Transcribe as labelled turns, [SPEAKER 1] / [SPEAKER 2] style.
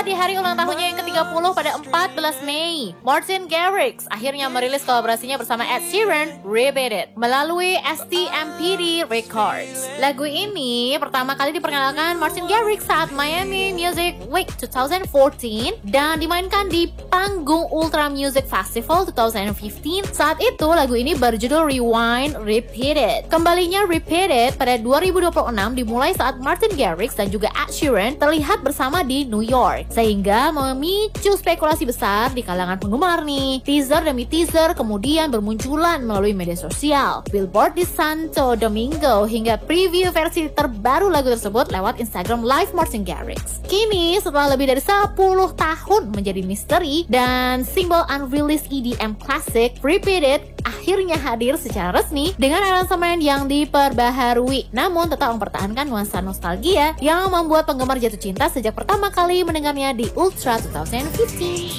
[SPEAKER 1] Tepat di hari ulang tahunnya yang ke-30 pada 14 Mei, Martin Garrix akhirnya merilis kolaborasinya bersama Ed Sheeran, Repeat It, melalui STMPD Records. Lagu ini pertama kali diperkenalkan Martin Garrix saat Miami Music Week 2014 dan dimainkan di panggung Ultra Music Festival 2015. Saat itu lagu ini berjudul Rewind, Repeat It. Kembalinya Repeat It pada 2026 dimulai saat Martin Garrix dan juga Ed Sheeran terlihat bersama di New York, sehingga memicu spekulasi besar di kalangan penggemar nih. Teaser demi teaser kemudian bermunculan melalui media sosial, Billboard di Santo Domingo, hingga preview versi terbaru lagu tersebut lewat Instagram Live Martin Garrix. Kini setelah lebih dari 10 tahun menjadi misteri dan simbol unreleased EDM classic, Repeat It akhirnya hadir secara resmi dengan aransemen yang diperbaharui, namun tetap mempertahankan nuansa nostalgia yang membuat penggemar jatuh cinta sejak pertama kali mendengarnya di Ultra 2015.